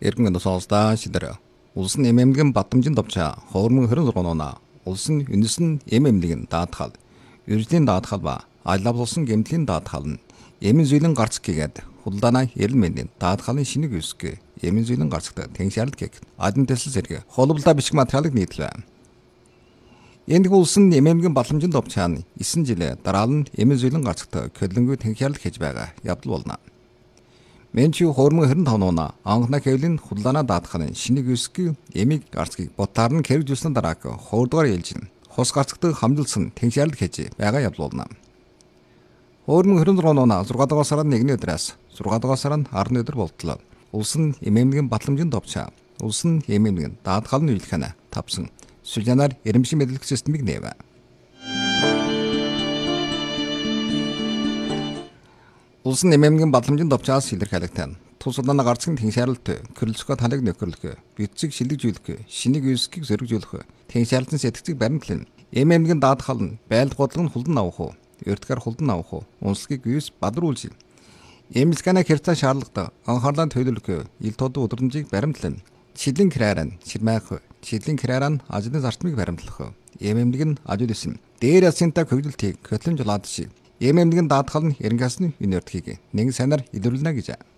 Эргэн сонсдаа шидэр. Улс нь эмэмлэгэн батамжин давчаа хоормон 26 оноо. Улс нь үндэс нь эмэмлэгэн даатгал. Үржлийн даатгал ба айлавлуулсан гэмтлийн даатгал нь эмэн зүйлэн гарц гэгээд худалдаанаа эрэлмэндийн даатгалын шинэг үсгэ эмэн зүйлэн гарцдаг тэнхшаалт гэг. Адын төсөл зэрэг холболдоо бичих материалыг нийтлэв. Энд улс нь эмэмлэгэн батамжин давчаа нь 9 жилээ дараа нь эмэн зүйлэн гарцдаг көлөнгөө тэнхшаалт хийж байгаа явдал болно. Менчүү хоормон 25 оноо анхна хэвлийн худалдаанаа даатгахын шинэг үсэг эмиг гарцгийг ботаар нь хэрэгжүүлсэн дараа хоордгоор ээлжин хос гарцдаг хамжилсан тэнхшаалт хийж байгаа явуулна. Хоормон 26 оноо 6 дугаар сарын 1-ний өдрөөс 6 дугаар сарын 10-ны өдөр болтлоо. Улс нь эмэмлэгэн батламжин товчаа. Улс нь эмэмлэгэн даатгал нь үйлхэнэ тавсан. Сүлжанаар эрэмшин мэдлэг системийг нээвэ. Улс нь эмэмлэгэн батламжин товчаас илэрхийлэгтэн тус удаана гарцгийн тэнхшаалт кэрлцгөө талыг нөхөрлөх бичиг шилэгжүүлэх шинийг үсгийг зэрэгжүүлэх тэнхшаалтын сэтгцийг баримтлан эмэмлэгэн даатгал нь байлд годлон хулдан авах уу өртгөр хулдан авах уу унслыг юус бадруулж эмэлскана хэрцээ шаардлагатай анхаарлаа төлөвлөх ил тод өдрөмжийг баримтлан шидлэн крааран ширмаах шидлэн крааран ажлын зарчмыг баримтлах эмэмлэг нь ажил исэн дээр асынтай хөвдөлтийг хөтлөмжлаад шиг эмэмлэгэн даатгал нь эренгасны үнэртгийг нэг санаар илрүүлнэ гэж.